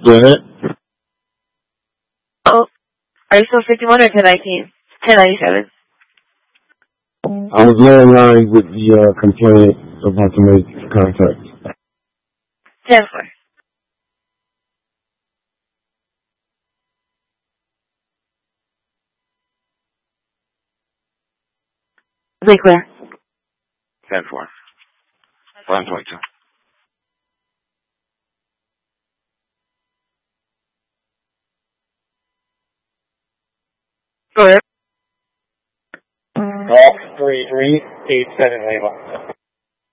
Go ahead. Oh, are you still 51 or 1019? 1097. I was laying line with the complainant about to make contact. 10-4. Be clear. 10-4. 1122. Go ahead. Golf 3387 Lima.